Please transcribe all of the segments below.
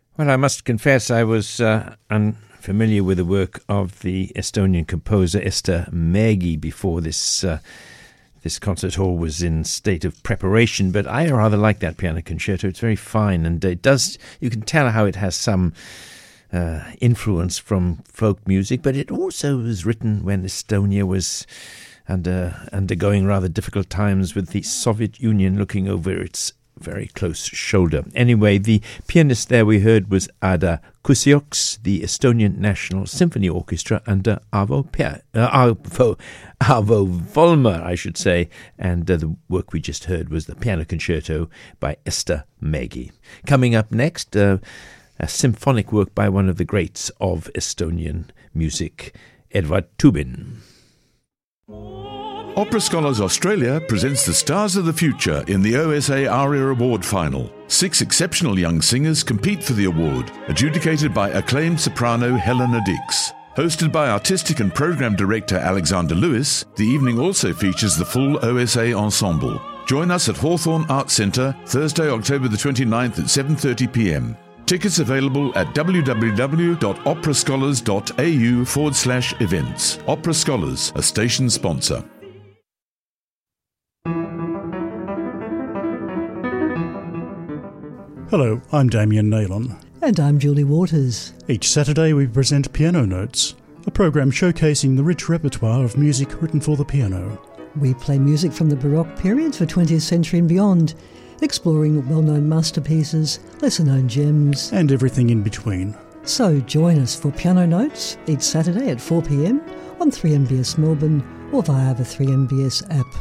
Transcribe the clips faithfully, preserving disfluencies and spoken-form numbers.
Well, I must confess I was uh, unfamiliar with the work of the Estonian composer Ester Mägi before this uh, this concert hall was in state of preparation, but I rather like that piano concerto. It's very fine, and it does, you can tell how it has some uh, influence from folk music, but it also was written when Estonia was under, undergoing rather difficult times with the Soviet Union looking over its very close shoulder. Anyway, the pianist there we heard was Ada Kusioks, the Estonian National Symphony Orchestra under Arvo, Pe- uh, Arvo, Arvo Volmer, I should say, and uh, the work we just heard was the piano concerto by Ester Mägi. Coming up next, uh, a symphonic work by one of the greats of Estonian music, Edvard Tubin. Opera Scholars Australia presents the Stars of the Future in the O S A ARIA Award Final. Six exceptional young singers compete for the award, adjudicated by acclaimed soprano Helena Dix. Hosted by Artistic and Programme Director Alexander Lewis, the evening also features the full O S A ensemble. Join us at Hawthorne Arts Centre, Thursday, October the twenty-ninth at seven thirty p m. Tickets available at www.operascholars.au forward slash events. Opera Scholars, a station sponsor. Hello, I'm Damien Naylon. And I'm Julie Waters. Each Saturday we present Piano Notes, a programme showcasing the rich repertoire of music written for the piano. We play music from the Baroque period for twentieth century and beyond, exploring well-known masterpieces, lesser-known gems, and everything in between. So join us for Piano Notes each Saturday at four p m on three M B S Melbourne or via the three M B S app.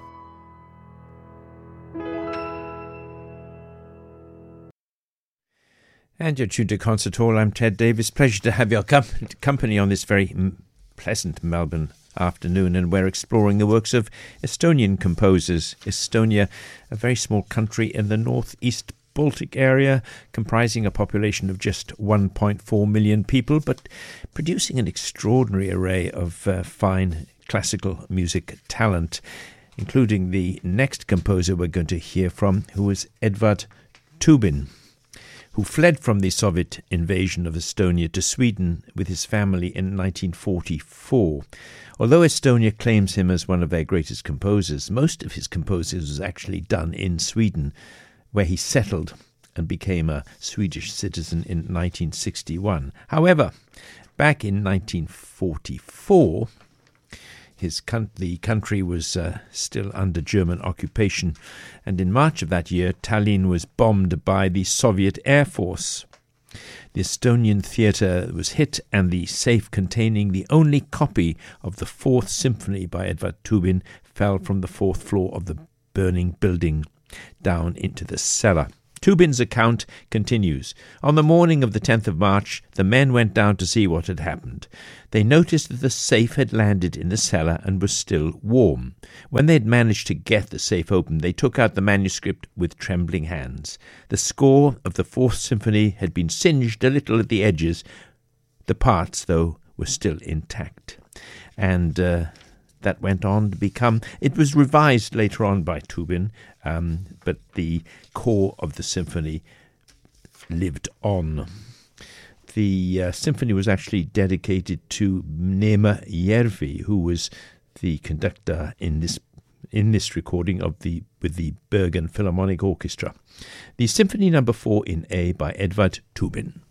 And you're tuned to Concert Hall. I'm Ted Davis. Pleasure to have your com- company on this very m- pleasant Melbourne afternoon, and we're exploring the works of Estonian composers. Estonia, a very small country in the northeast Baltic area, comprising a population of just one point four million people, but producing an extraordinary array of uh, fine classical music talent, including the next composer we're going to hear from, who is Edvard Tubin, who fled from the Soviet invasion of Estonia to Sweden with his family in nineteen forty-four. Although Estonia claims him as one of their greatest composers, most of his composers was actually done in Sweden, where he settled and became a Swedish citizen in nineteen sixty-one. However, back in nineteen forty-four, His con- the country was uh, still under German occupation, and in March of that year, Tallinn was bombed by the Soviet Air Force. The Estonian theatre was hit, and the safe containing the only copy of the Fourth Symphony by Edvard Tubin fell from the fourth floor of the burning building down into the cellar. Tubin's account continues. On the morning of the tenth of March, the men went down to see what had happened. They noticed that the safe had landed in the cellar and was still warm. When they had managed to get the safe open, they took out the manuscript with trembling hands. The score of the Fourth Symphony had been singed a little at the edges. The parts, though, were still intact. And uh, that went on to become... It was revised later on by Tubin, um, but the core of the symphony lived on. The uh, symphony was actually dedicated to Neeme Järvi, who was the conductor in this in this recording of the with the Bergen Philharmonic Orchestra. The Symphony Number Four in A by Edvard Tubin.